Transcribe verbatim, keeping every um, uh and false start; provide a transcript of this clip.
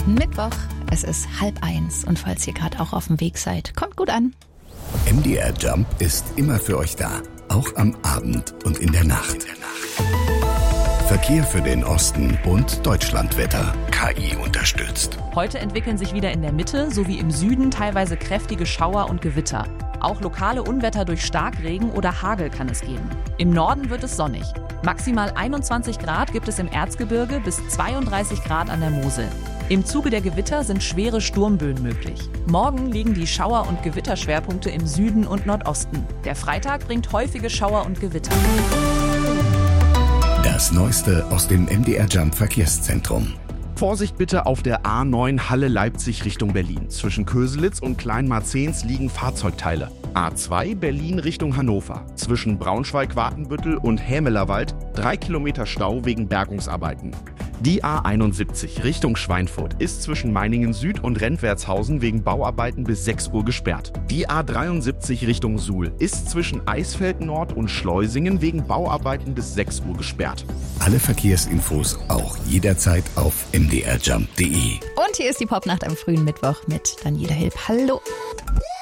Mittwoch, es ist halb eins und falls ihr gerade auch auf dem Weg seid, kommt gut an. M D R Jump ist immer für euch da, auch am Abend und in der Nacht. Verkehr für den Osten und Deutschlandwetter. K I unterstützt. Heute entwickeln sich wieder in der Mitte sowie im Süden teilweise kräftige Schauer und Gewitter. Auch lokale Unwetter durch Starkregen oder Hagel kann es geben. Im Norden wird es sonnig. Maximal einundzwanzig Grad gibt es im Erzgebirge bis zweiunddreißig Grad an der Mosel. Im Zuge der Gewitter sind schwere Sturmböen möglich. Morgen liegen die Schauer- und Gewitterschwerpunkte im Süden und Nordosten. Der Freitag bringt häufige Schauer und Gewitter. Das Neueste aus dem M D R Jump Verkehrszentrum. Vorsicht bitte auf der A neun Halle-Leipzig Richtung Berlin. Zwischen Köselitz und Kleinmarzens liegen Fahrzeugteile. A zwei Berlin Richtung Hannover. Zwischen Braunschweig-Watenbüttel und Hämelerwald drei Kilometer Stau wegen Bergungsarbeiten. Die A einundsiebzig Richtung Schweinfurt ist zwischen Meiningen Süd und Rentwertshausen wegen Bauarbeiten bis sechs Uhr gesperrt. Die A dreiundsiebzig Richtung Suhl ist zwischen Eisfeld Nord und Schleusingen wegen Bauarbeiten bis sechs Uhr gesperrt. Alle Verkehrsinfos auch jederzeit auf m d r jump punkt d e. Und hier ist die Popnacht am frühen Mittwoch mit Daniela Hilb. Hallo.